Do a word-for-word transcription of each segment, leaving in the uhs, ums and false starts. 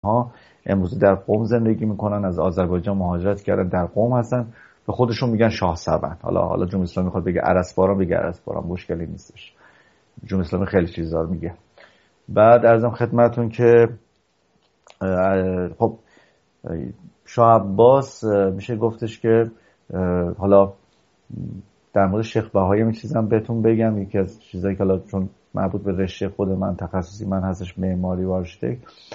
ها امروز در قم زندگی میکنن، از آذربایجان مهاجرت کردن، در قم هستن، به خودشون میگن شاه سبند. حالا حالا جمهوری اسلامی میخواد بگه ارسباران، بگه ارسباران، مشکلی نیستش. جمهوری اسلامی خیلی چیزا رو میگه. بعد عرضم خدمتتون که خب شاه عباس میشه گفتش که حالا در مورد شیخ بهایی می چیزم بهتون بگم. یکی از چیزایی که حالا چون مربوط به رشته خود من، تخصصی من هستش معماری و آرشیتکت،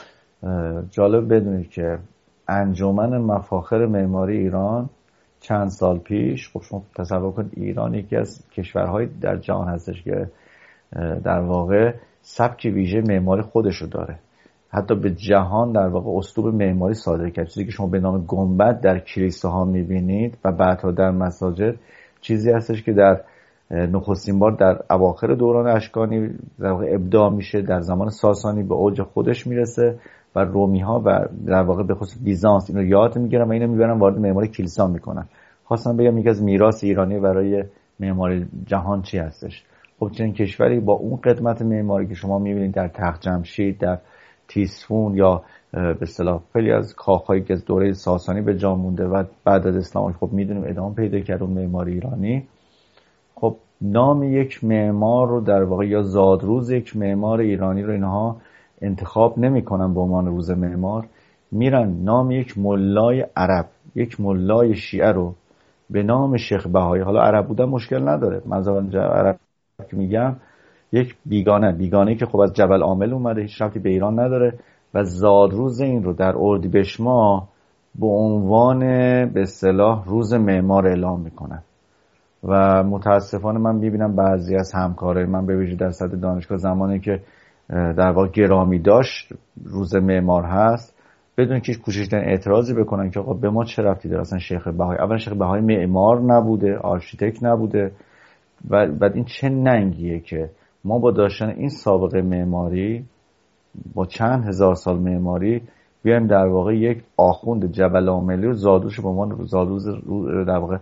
جالب بدونید که انجمن مفاخر معماری ایران چند سال پیش، خب شما تصور کنید ایران یکی از کشورهای در جهان هستش که در واقع سبک ویژه معماری خودشو داره، حتی به جهان در واقع اسلوب معماری صادر کرد. چیزی که شما به نام گنبد در کلیساها میبینید و بعدها در مساجد، چیزی هستش که در نخستین بار در اواخر دوران اشکانی در واقع ابداع میشه، در زمان ساسانی به اوج خودش میرسه و رومی ها و در واقع به خصوص بیزانس اینو یاد میگیرن و اینو میبرن وارد معماری کلیسا میکنن. خواستم بگم یکی از میراث ایرانی برای معماری جهان چی هستش. خب چنین کشوری با اون قدمت معماری که شما میبینید در تخت جمشید، در تیسفون یا به اصطلاح خیلی از کاخهایی که از دوره ساسانی به جا مونده و بعد از اسلام خب میدونیم ادامه پیدا کرد اون معماری ایرانی، خب نام یک معمار رو در واقع یا زادروز یک معمار ایرانی رو اینها انتخاب نمی‌کنن به عنوان روز معمار، میرن نام یک ملای عرب، یک ملای شیعه رو به نام شیخ بهایی، حالا عرب بودن مشکل نداره، مثلا عرب که میگم یک بیگانه بیگانه‌ای که خب از جبل عامل اومده، هیچ ربطی به ایران نداره، و زادروز این رو در اردیبهشت ماه به عنوان به اصطلاح روز معمار اعلام میکنن. و متاسفانه من میبینم بعضی از همکارای من به ویژه در سطح دانشگاه زمانی که در واقع گرامی داشت روز معمار هست، بدون که کوشش کردن اعتراضی بکنن که آقا به ما چه ربطی داره اصلا شیخ بهایی. اولا شیخ بهایی معمار نبوده، آرشیتکت نبوده، و بعد این چه ننگیه که ما با داشتن این سابقه معماری، با چند هزار سال معماری، بیایم در واقع یک آخوند جبل عاملی رو زادروش به عنوان زادروز در واقع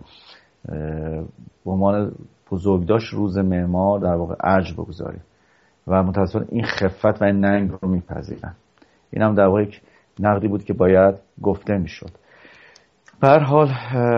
به عنوان بزرگداشت روز معمار در واقع ارج بگذاریم و متاسفانه این خفت و این ننگ رو میپذیرن. این هم در واقع یک نقدی بود که باید گفته میشد. به هر حال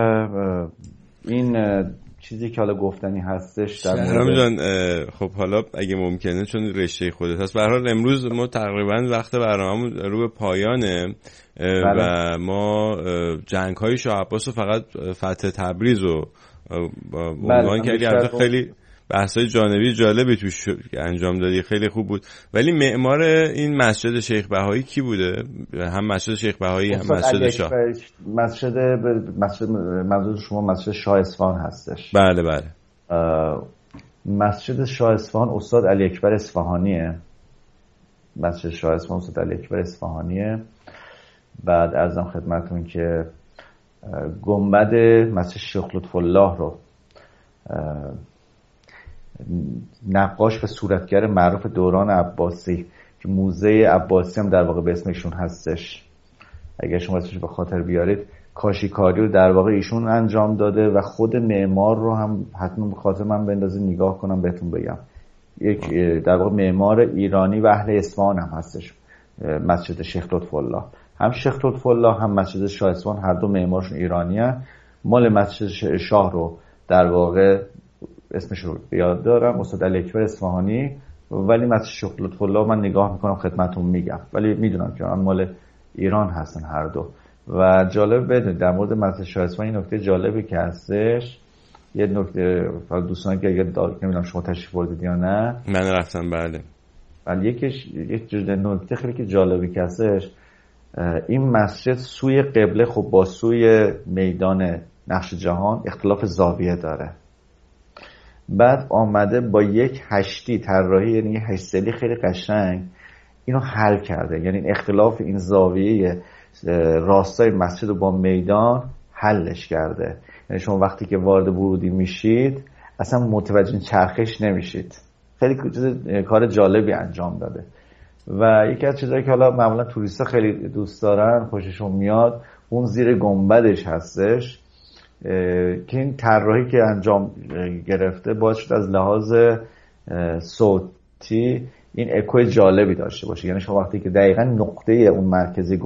این چیزی که حالا گفتنی هستش در شهرام جان. خب حالا اگه ممکنه چون رشته خودت هست، به هر حال امروز ما تقریبا وقت برنامه‌مون رو به پایانه و ما جنگ‌های شاه عباس و فقط فتح تبریز رو عنوان کردیم. البته خیلی بحث‌های جانبی جالبی توش انجام دادی، خیلی خوب بود. ولی معمار این مسجد شیخ بهایی کی بوده؟ هم مسجد شیخ بهایی هم مسجد شاه. مسجد مسجد منظور شما مسجد شاه اصفهان هستش؟ بله بله. مسجد شاه اصفهان استاد علی اکبر اصفهانیه. مسجد شاه اصفهان استاد علی اکبر اصفهانیه. بعد ارزم خدمتتون که گنبد مسجد شیخ لطف الله رو نقاش و صورتگر معروف دوران عباسی که موزه عباسی هم در واقع به اسمشون هستش، اگر شما اسمش به خاطر بیارید، کاشیکاری رو در واقع ایشون انجام داده و خود معمار رو هم حتما به خاطر من بندازید نگاه کنم بهتون بگم. یک در واقع معمار ایرانی و اهل اصفهان هم هستش مسجد شیخ لطف الله. هم شیخ لطف الله هم مسجد شاه اصفهان هر دو معمارشون ایرانی هستن. مال مسجد شاه رو در واقع اسمش رو یاد دارم، استاد علی اکبر اصفهانی، ولی مسجد شیخ لطف الله من نگاه میکنم خدمتتون میگم، ولی میدونم که اون مال ایران هستن هر دو. و جالب بدونید در مورد مسجد شاه اصفهان این نکته جالبی که هستش، یه نکته دوستان که اگر نمیدونم شما تشریف بردید یا نه. من رفتم بله. ولی یکیش یک جزء نکته خیلی که جالبی که هستش، این مسجد سوی قبله خب با سوی میدان نقش جهان اختلاف زاویه داره. بعد آمده با یک هشتی طراحی، یعنی یک هشت‌سلی خیلی قشنگ اینو حل کرده، یعنی این اختلاف این زاویه راستای مسجد رو با میدان حلش کرده. یعنی شما وقتی که وارد ورودی میشید اصلا متوجه چرخش نمیشید. خیلی کار جالبی انجام داده. و یکی از چیزایی که حالا معمولا توریستا خیلی دوست دارن، خوششون میاد، اون زیر گنبدش هستش که این طراحی که انجام گرفته باعث شد از لحاظ صوتی این اکو جالبی داشته باشه. یعنی شما وقتی که دقیقاً نقطه اون مرکزی